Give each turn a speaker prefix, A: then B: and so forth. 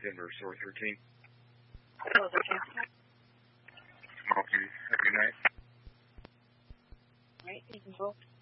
A: Denver, Soar 13.
B: Soar 13.
A: Okay, have a good night.
B: All right, you can go.